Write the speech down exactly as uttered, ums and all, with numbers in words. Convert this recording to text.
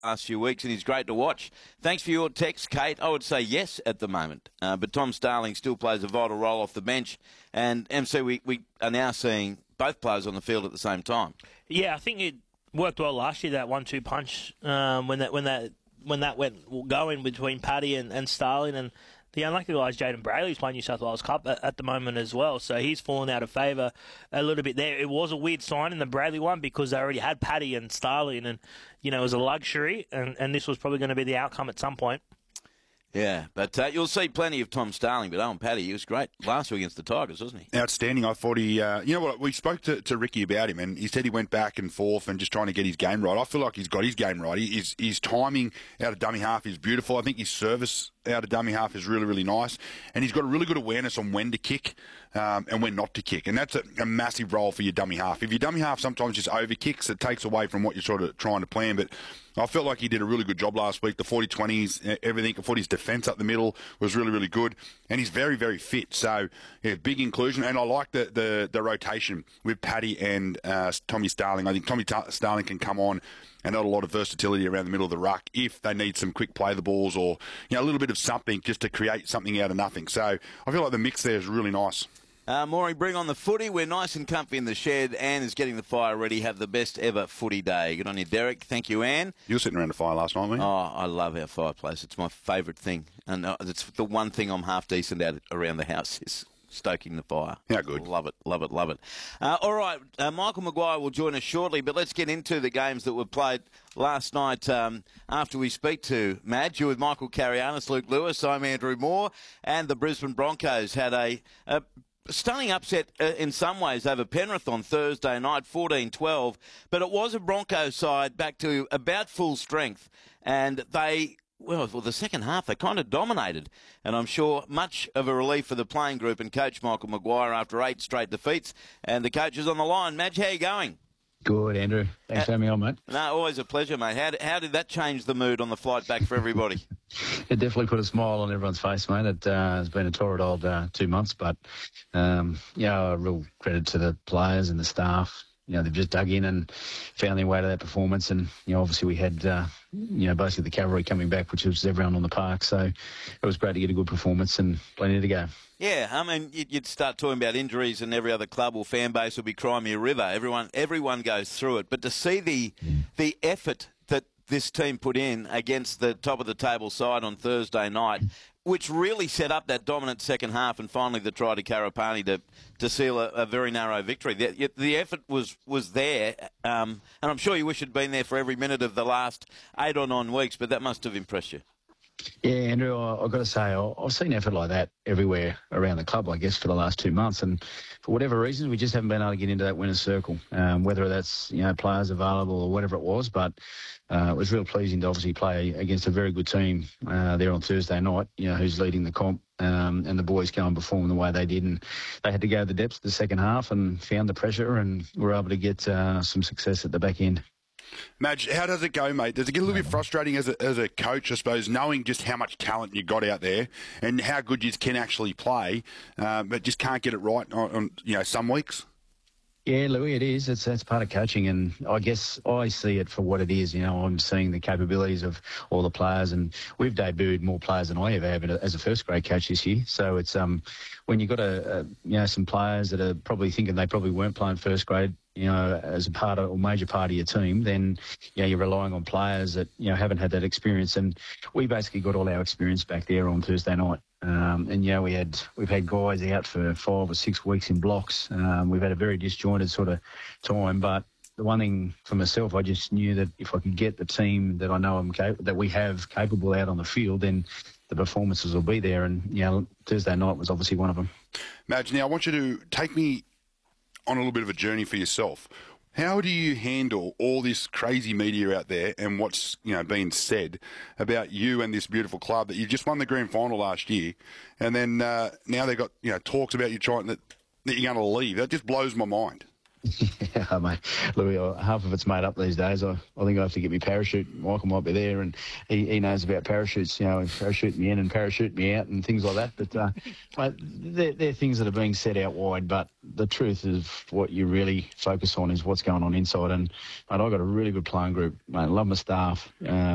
last few weeks, and he's great to watch. Thanks for your text, Kate. I would say yes at the moment, uh, but Tom Starling still plays a vital role off the bench, and M C, we, we are now seeing both players on the field at the same time. Yeah, I think it worked well last year, that one two punch, um, when that when that when that went going between Paddy and, and Starling, and the unlucky guy is Jaden Brayley, who's playing New South Wales Cup at, at the moment as well, so he's fallen out of favour a little bit there. It was a weird sign in the Brayley one because they already had Paddy and Starling, and you know it was a luxury, and, and this was probably going to be the outcome at some point. Yeah, but uh, you'll see plenty of Tom Starling, but Owen Paddy, he was great last week against the Tigers, wasn't he? Outstanding. I thought he, uh, you know what, we spoke to, to Ricky about him, and he said he went back and forth and just trying to get his game right. I feel like he's got his game right. He, his, his timing out of dummy half is beautiful. I think his service out of dummy half is really, really nice. And he's got a really good awareness on when to kick um, and when not to kick. And that's a, a massive role for your dummy half. If your dummy half sometimes just over kicks, it takes away from what you're sort of trying to plan. But I felt like he did a really good job last week. The forty twenties, everything. I thought his defence up the middle was really, really good. And he's very, very fit. So, yeah, big inclusion. And I like the, the, the rotation with Paddy and uh, Tommy Starling. I think Tommy Starling can come on and not a lot of versatility around the middle of the ruck if they need some quick play the balls or you know a little bit of something just to create something out of nothing. So I feel like the mix there is really nice. Uh, Maury, bring on the footy. We're nice and comfy in the shed. Anne is getting the fire ready. Have the best ever footy day. Good on you, Derek. Thank you, Anne. You were sitting around the fire last night, weren't you? Oh, I love our fireplace. It's my favourite thing. And uh, it's the one thing I'm half decent at around the house is stoking the fire. Yeah, good. Love it, love it, love it. Uh, all right, uh, Michael Maguire will join us shortly, but let's get into the games that were played last night um, after we speak to Madge. You with Michael Carianis, Luke Lewis, I'm Andrew Moore, and the Brisbane Broncos had a... a stunning upset uh, in some ways over Penrith on Thursday night, fourteen twelve, but it was a Broncos side back to about full strength, and they... Well, for the second half, they kind of dominated. And I'm sure much of a relief for the playing group and coach Michael Maguire after eight straight defeats. And the coach is on the line. Madge, how are you going? Good, Andrew. Thanks uh, for having me on, mate. No, always a pleasure, mate. How, how did that change the mood on the flight back for everybody? It definitely put a smile on everyone's face, mate. It uh, has been a torrid old uh, two months, but, um, yeah, a real credit to the players and the staff. You know, they've just dug in and found their way to that performance. And, you know, obviously we had, uh, you know, basically the cavalry coming back, which was everyone on the park. So it was great to get a good performance and plenty to go. Yeah, I mean, you'd start talking about injuries and every other club or fan base will be crying me a river. Everyone everyone goes through it. But to see the mm. the effort that this team put in against the top-of-the-table side on Thursday night, which really set up that dominant second half and finally the try to Karapani to, to seal a, a very narrow victory. The, the effort was, was there, um, and I'm sure you wish you'd been there for every minute of the last eight or nine weeks, but that must have impressed you. Yeah, Andrew, I, I've got to say, I've seen effort like that everywhere around the club, I guess, for the last two months. And for whatever reason, we just haven't been able to get into that winner's circle, um, whether that's, you know, players available or whatever it was. But uh, it was real pleasing to obviously play against a very good team uh, there on Thursday night, you know, who's leading the comp. Um, and the boys go and perform the way they did. And they had to go the depths the second half and found the pressure and were able to get uh, some success at the back end. Madge, how does it go, mate? Does it get a little bit frustrating as a, as a coach, I suppose, knowing just how much talent you got out there and how good you can actually play, uh, but just can't get it right on, on you know some weeks? Yeah, Louis, it is. It's that's part of coaching, and I guess I see it for what it is. You know, I'm seeing the capabilities of all the players, and we've debuted more players than I ever have as a first grade coach this year. So it's um when you've got a, a you know some players that are probably thinking they probably weren't playing first grade, you know, as a part of or major part of your team, then you know you're relying on players that you know haven't had that experience, and we basically got all our experience back there on Thursday night. Um, and yeah, we had we've had guys out for five or six weeks in blocks. Um, we've had a very disjointed sort of time, but the one thing for myself, I just knew that if I could get the team that I know I'm cap- that we have capable out on the field, then the performances will be there. And you know, Thursday night was obviously one of them. Madge, now I want you to take me on a little bit of a journey for yourself. How do you handle all this crazy media out there and what's you know being said about you and this beautiful club that you just won the grand final last year, and then uh, now they've got you know talks about you trying that, that you're going to leave? That just blows my mind. Yeah, mate. Louis, half of it's made up these days. I, I think I have to get my parachute. Michael might be there, and he, he knows about parachutes, you know, parachute me in and parachute me out and things like that. But uh, mate, they're, they're things that are being said out wide, but the truth is what you really focus on is what's going on inside. And, mate, I've got a really good playing group. Mate, I love my staff. Uh,